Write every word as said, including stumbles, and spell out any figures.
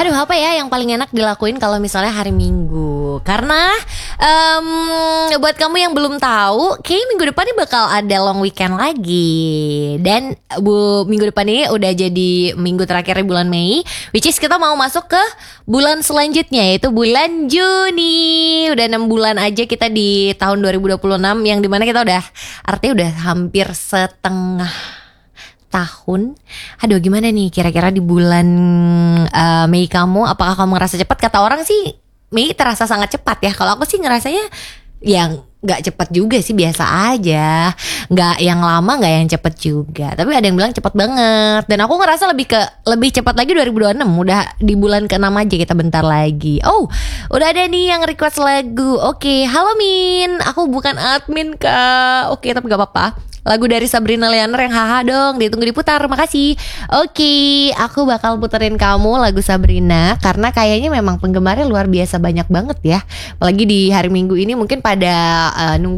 Aduh, apa ya yang paling enak dilakuin kalau misalnya hari Minggu? Karena em, buat kamu yang belum tahu, kayaknya minggu depan ini bakal ada long weekend lagi. Dan bu minggu depan ini udah jadi minggu terakhir di bulan Mei, which is kita mau masuk ke bulan selanjutnya, yaitu bulan Juni. Udah enam bulan aja kita di tahun dua ribu dua puluh enam, yang dimana kita udah artinya udah hampir setengah tahun. Aduh, gimana nih kira-kira di bulan uh, Mei kamu? Apakah kamu ngerasa cepat? Kata orang sih Mei terasa sangat cepat ya. Kalau aku sih ngerasanya yang nggak cepat juga sih, biasa aja. Nggak yang lama, nggak yang cepat juga. Tapi ada yang bilang cepat banget. Dan aku ngerasa lebih ke lebih cepat lagi dua ribu dua puluh enam. Udah di bulan keenam aja, kita bentar lagi. Oh, udah ada nih yang request lagu. Oke, halo Min. Aku bukan admin kak. Oke, tapi nggak apa-apa. Lagu dari Sabrina Leaner yang haha dong, ditunggu diputar, makasih. Oke, aku bakal puterin kamu lagu Sabrina karena kayaknya memang penggemarnya luar biasa banyak banget ya. Apalagi di hari Minggu ini mungkin pada uh, nunggu